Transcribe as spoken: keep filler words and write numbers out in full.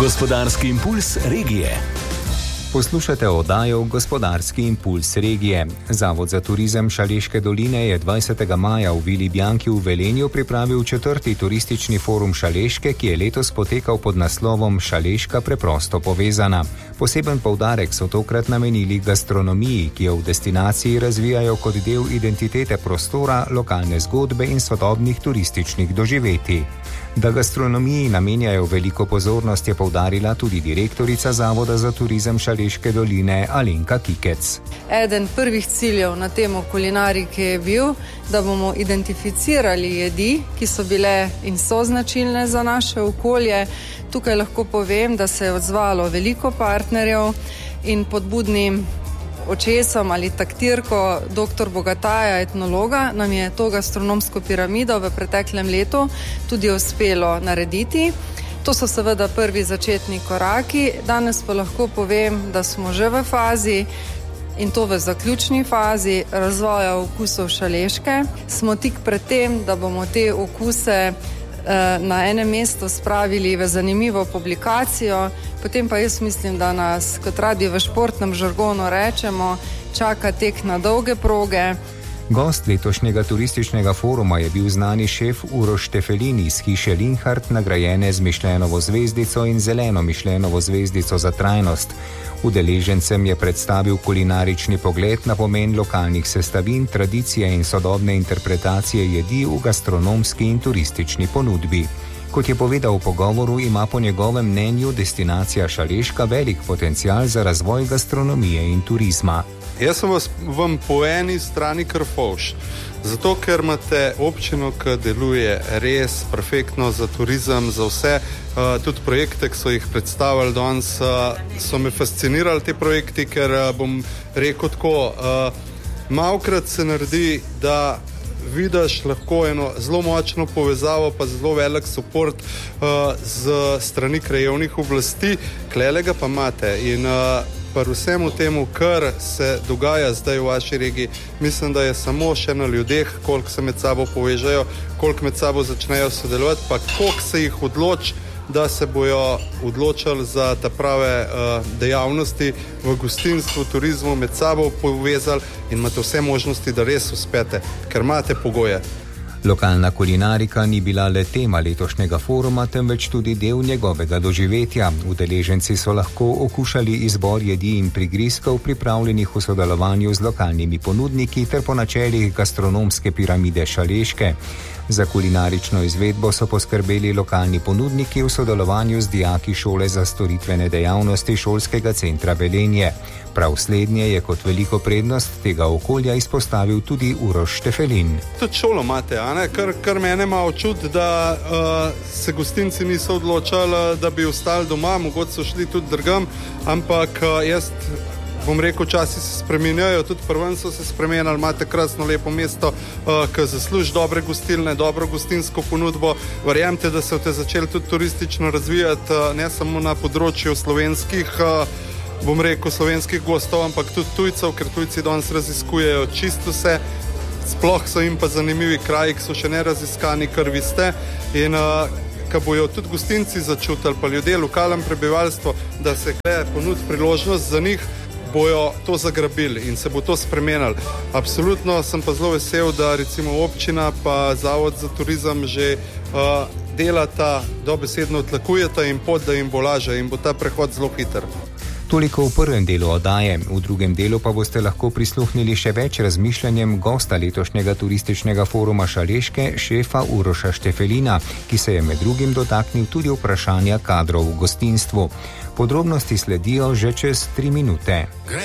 Gospodarski impuls regije. Poslušate oddajo Gospodarski impuls regije. Zavod za turizem Šaleške doline je dvajsetega maja v Vili Bianchi v Velenju pripravil četrti turistični forum Šaleške, ki je letos potekal pod naslovom Šaleška preprosto povezana. Poseben poudarek so tokrat namenili gastronomiji, ki jo v destinaciji razvijajo kot del identitete prostora, lokalne zgodbe in sodobnih turističnih doživetij. Da gastronomiji namenjajo veliko pozornost, je poudarila tudi direktorica Zavoda za turizem Šaleške doline Alenka Kikec. Eden prvih ciljev na temo kulinarike je bil, da bomo identificirali jedi, ki so bile in so značilne za naše okolje. Tukaj lahko povem, da se je odzvalo veliko partnerjev in pod budnim očesom ali taktirko doktor Bogataja, etnologa, nam je to gastronomsko piramido v preteklem letu tudi uspelo narediti. To so seveda prvi začetni koraki. Danes pa lahko povem, da smo že v fazi in to v zaključni fazi razvoja okusov Šaleške. Smo tik pred tem, da bomo te okuse na enem mestu spravili v zanimivo publikacijo, potem pa jaz mislim, da nas, kot radi v športnem žargonu rečemo, čaka tek na dolge proge. Gost letošnjega turističnega foruma je bil znani šef Uroš Štefelin iz hiše Linhart, nagrajene z Mišlenovo zvezdico in zeleno Mišlenovo zvezdico za trajnost. Udeležencem je predstavil kulinarični pogled na pomen lokalnih sestavin, tradicije in sodobne interpretacije jedi v gastronomski in turistični ponudbi. Kot je povedal v pogovoru, ima po njegovem mnenju destinacija Šaleška velik potencial za razvoj gastronomije in turizma. Jaz sem vas vam po eni strani kar fovš, zato ker imate občino, ki deluje res perfektno za turizem, za vse, uh, tudi projekte, ki so jih predstavili danes, uh, so me fascinirali te projekti, ker uh, bom rekel tako, uh, malokrat se naredi, da vidiš lahko eno zelo močno povezavo, pa zelo velik support uh, z strani krajevnih oblasti, klelega pa imate in uh, pa vsemu temu, kar se dogaja zdaj v vaši regiji, mislim, da je samo še na ljudeh, koliko se med sabo povežejo, koliko med sabo začnejo sodelovati, pa koliko se jih odloči, da se bojo odločali za ta prave uh, dejavnosti v gostinstvu, turizmu, med sabo povezali in imate vse možnosti, da res uspete, ker imate pogoje. Lokalna kulinarika ni bila le tema letošnjega foruma, temveč tudi del njegovega doživetja. Udeleženci so lahko okušali izbor jedi in prigrizkov, pripravljenih v sodelovanju z lokalnimi ponudniki ter po načelih gastronomske piramide Šaleške. Za kulinarično izvedbo so poskrbeli lokalni ponudniki v sodelovanju z dijaki šole za storitvene dejavnosti šolskega centra Velenje. Prav slednje je kot veliko prednost tega okolja izpostavil tudi Uroš Štefelin. Tudi šolo imate, a ne? Kar, kar mene malo čudi, da uh, se gostinci niso odločali, da bi ostali doma, mogoče so šli tudi drugam, ampak uh, jaz bom rekel, časi se spreminjajo, tudi prvem so se spremenjali, imate krasno lepo mesto, uh, ki zasluži dobre gostilne, dobro gostinsko ponudbo. Verjemite, da se boste začeli tudi turistično razvijati, uh, ne samo na področju slovenskih, uh, bom rekel, slovenskih gostov, ampak tudi tujcev, ker tujci danes raziskujejo čisto vse, sploh so jim pa zanimivi kraji, ki so še ne raziskani, kar vi ste. In uh, ko bojo tudi gostinci začutili, pa ljudje, lokalno prebivalstvo, da se gleda ponudi priložnost za njih, bojo to zagrabili in se bo to spremenili. Absolutno sem pa zelo vesel, da recimo občina pa Zavod za turizem že uh, delata, dobesedno tlakujeta in pot, da jim bo lažje in bo ta prehod zelo hiter. Toliko v prvem delu oddaje, v drugem delu pa boste lahko prisluhnili še več razmišljanjem gosta letošnjega turističnega foruma Šaleške, šefa Uroša Štefelina, ki se je med drugim dotaknil tudi vprašanja kadrov v gostinstvu. Podrobnosti sledijo že čez tri minute.